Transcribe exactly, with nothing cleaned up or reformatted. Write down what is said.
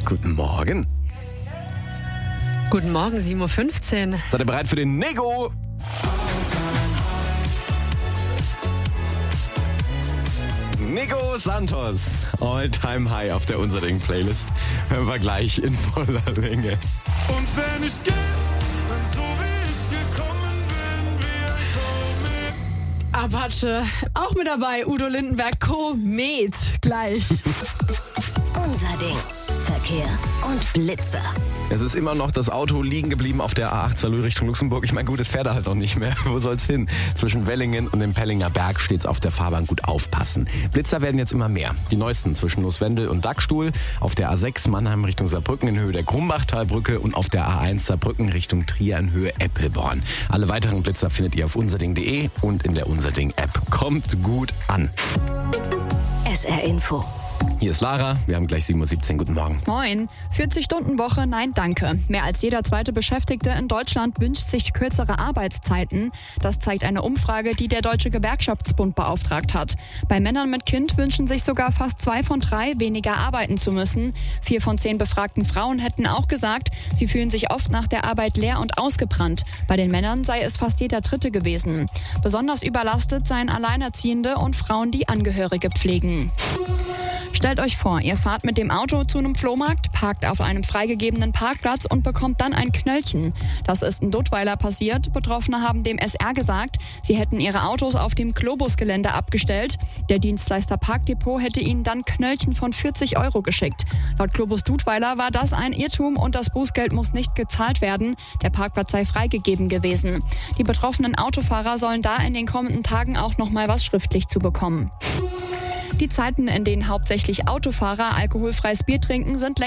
Guten Morgen. Guten Morgen, sieben Uhr fünfzehn. Seid ihr bereit für den Nego? Nego Santos, All-Time High auf der Unserding Playlist. Hören wir gleich in voller Länge. Und wenn ich gehe, dann so wie ich gekommen bin, wie ein Komet. Apache, auch mit dabei, Udo Lindenberg, Komet, gleich. Unser Ding. Verkehr und Blitzer. Es ist immer noch das Auto liegen geblieben auf der A acht Saarlouis Richtung Luxemburg. Ich meine, gut, es fährt halt auch nicht mehr. Wo soll's hin? Zwischen Wellingen und dem Pellinger Berg steht's auf der Fahrbahn. Gut aufpassen. Blitzer werden jetzt immer mehr. Die neuesten zwischen Nusswendel und Dackstuhl, auf der A sechs Mannheim Richtung Saarbrücken in Höhe der Krumbachtalbrücke und auf der A eins Saarbrücken Richtung Trier in Höhe Eppelborn. Alle weiteren Blitzer findet ihr auf unserding punkt de und in der Unserding-App. Kommt gut an. S R Info. Hier ist Lara, wir haben gleich sieben Uhr siebzehn. Guten Morgen. Moin. vierzig-Stunden-Woche, nein danke. Mehr als jeder zweite Beschäftigte in Deutschland wünscht sich kürzere Arbeitszeiten. Das zeigt eine Umfrage, die der Deutsche Gewerkschaftsbund beauftragt hat. Bei Männern mit Kind wünschen sich sogar fast zwei von drei, weniger arbeiten zu müssen. Vier von zehn befragten Frauen hätten auch gesagt, sie fühlen sich oft nach der Arbeit leer und ausgebrannt. Bei den Männern sei es fast jeder Dritte gewesen. Besonders überlastet seien Alleinerziehende und Frauen, die Angehörige pflegen. Stellt euch vor, ihr fahrt mit dem Auto zu einem Flohmarkt, parkt auf einem freigegebenen Parkplatz und bekommt dann ein Knöllchen. Das ist in Duttweiler passiert. Betroffene haben dem S R gesagt, sie hätten ihre Autos auf dem Globus-Gelände abgestellt. Der Dienstleister Parkdepot hätte ihnen dann Knöllchen von vierzig Euro geschickt. Laut Globus Duttweiler war das ein Irrtum und das Bußgeld muss nicht gezahlt werden. Der Parkplatz sei freigegeben gewesen. Die betroffenen Autofahrer sollen da in den kommenden Tagen auch noch mal was schriftlich zu bekommen. Die Zeiten, in denen hauptsächlich Autofahrer alkoholfreies Bier trinken, sind längst